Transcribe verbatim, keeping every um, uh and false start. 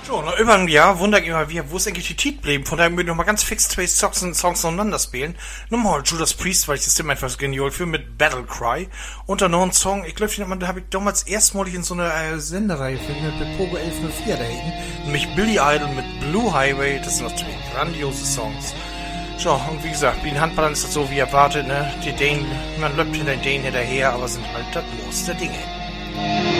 So, nach über einem Jahr wundert immer wieder, wo ist eigentlich die Titel blieben. Von daher möchte ich noch mal ganz fix zwei Songs, Songs aneinander spielen. Nochmal Judas Priest, weil ich das Thema einfach so genial finde, mit Battle Cry. Und dann noch ein Song, ich glaube, den habe ich damals erstmalig in so einer äh, Sendereihe mit, mit Pogo elf null vier da hinten. Nämlich Billy Idol mit Blue Highway. Das sind natürlich grandiose Songs. So, und wie gesagt, bei den Handballern ist das so wie erwartet, ne? Die Dänen, man läuft hinter den Dänen hinterher, aber sind halt das Los der Dinge.